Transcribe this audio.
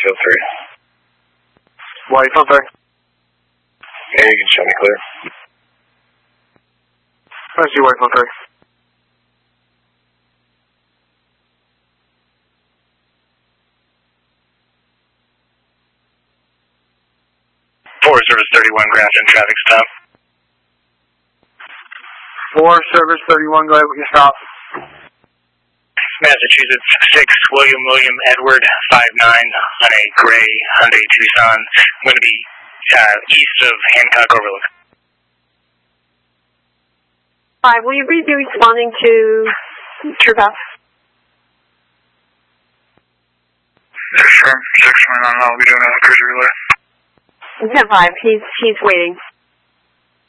Whitefield 3. Whitefield 3. Yeah, you can show me clear. I see Whitefield 3. Service 31, Grafton, traffic stop. 4, Service 31, go ahead with your stop. Massachusetts 6, William Edward 59 on a gray Hyundai Tucson. I'm going to be east of Hancock Overlook. 5, will you be responding to TripApp? Yes, sir. 6, I'll be doing a cruiser relay. 10-5, he's waiting.